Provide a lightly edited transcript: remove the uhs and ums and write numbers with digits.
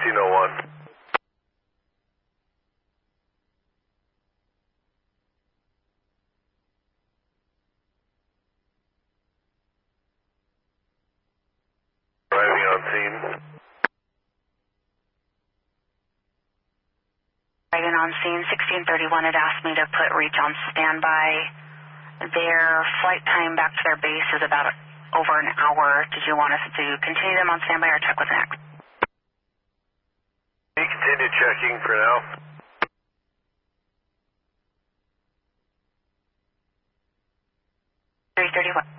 1601. Arriving on scene. Arriving on scene, 1631 had asked me to put reach on standby. Their flight time back to their base is about over an hour. Did you want us to continue them on standby or check with next? Can you continue checking for now? 331.